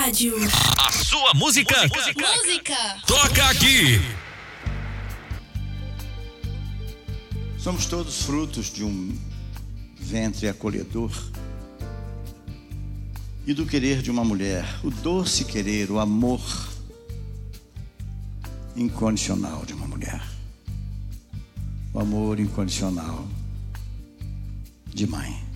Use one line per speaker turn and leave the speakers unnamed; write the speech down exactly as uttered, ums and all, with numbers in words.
rádio.
A sua música.
Música. música.
Toca aqui.
Somos todos frutos de um ventre acolhedor e do querer de uma mulher, o doce querer, o amor incondicional de uma mulher, o amor incondicional de mãe.